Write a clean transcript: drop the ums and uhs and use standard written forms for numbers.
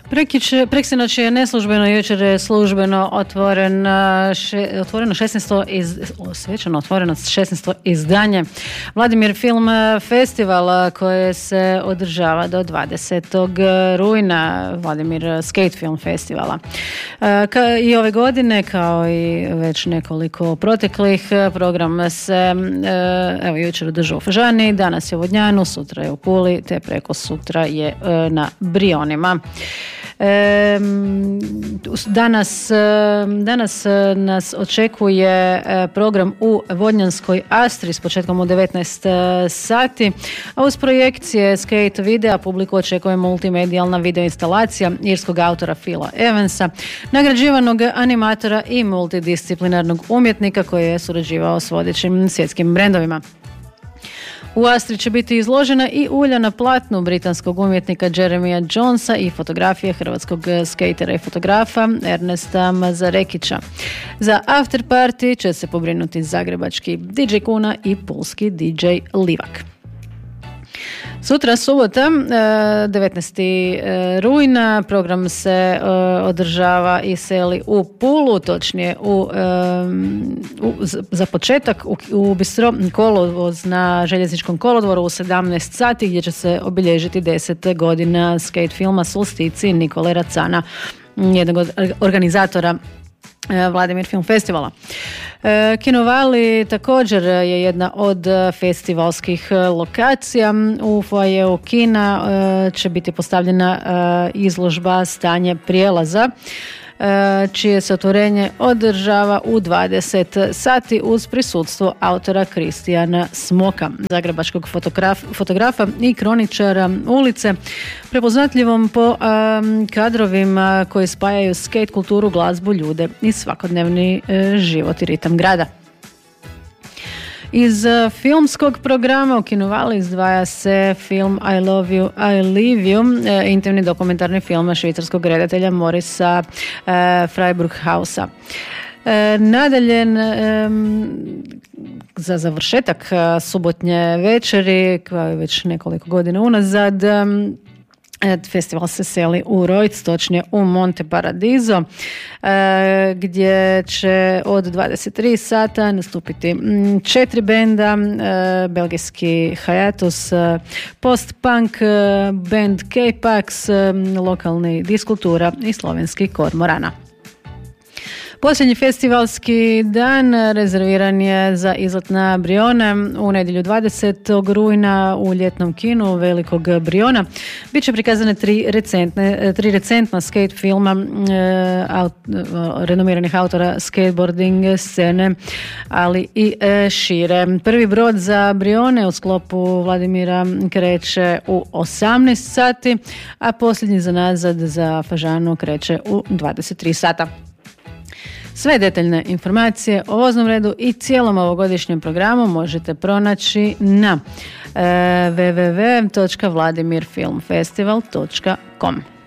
Preksinoć je neslužbeno, jučer je službeno otvoreno svečano otvoreno 16. izdanje Vladimir Film Festival koje se održava do 20. rujna, Vladimir Skate Film Festivala. I ove godine, kao i već nekoliko proteklih, program se evo jučer održao u Fažani, danas je u Vodnjanu, sutra je u Puli, te preko sutra je na Brionima. Danas nas očekuje program u Vodnjanskoj Astri s početkom u 19 sati, a uz projekcije skate videa publiku očekuje multimedijalna videoinstalacija irskog autora Phila Evansa, nagrađivanog animatora i multidisciplinarnog umjetnika koji je surađivao s vodećim svjetskim brendovima. U Astri će biti izložena i ulja na platnu britanskog umjetnika Jeremya Jonesa i fotografije hrvatskog skatera i fotografa Ernesta Mazarekića. Za after party će se pobrinuti zagrebački DJ Kuna i pulski DJ Livak. Sutra, subota, 19. rujna, program se održava i seli u Pulu, točnije za početak u Bistro Kolovoz na željezničkom kolodvoru u 17 sati, gdje će se obilježiti 10 godina skate filma Solstici Nikole Racana, jednog od organizatora Vladimir Film Festivala. Kinovali također je jedna od festivalskih lokacija. U foajeu kina će biti postavljena izložba Stanje prijelaza, čije se otvorenje održava u 20 sati uz prisutstvo autora Kristijana Smoka, zagrebačkog fotografa i kroničara ulice, prepoznatljivom po kadrovima koji spajaju skate kulturu, glazbu, ljude i svakodnevni život i ritam grada. Iz filmskog programa u Kinovali izdvaja se film I Love You, I Leave You, intimni dokumentarni film švicarskog redatelja Morisa Freiburghausa. Nadalje, za završetak subotnje večeri, kao i već nekoliko godina unazad, festival se seli u Rojc, točnije u Monte Paradiso, gdje će od 23 sata nastupiti 4 benda, belgijski Hiatus, post-punk band K-Pax, lokalni Diskultura i slovenski Kormorana. Posljednji festivalski dan rezerviran je za izlet na Brione u nedjelju 20. rujna u ljetnom kinu Velikog Briona. Biće prikazane tri recentna skate filma renomiranih autora skateboarding scene, ali i šire. Prvi brod za Brione u sklopu Vladimira kreće u 18 sati, a posljednji za nazad za Fažanu kreće u 23 sata. Sve detaljne informacije o voznom redu i cijelom ovogodišnjem programu možete pronaći na www.vladimirfilmfestival.com.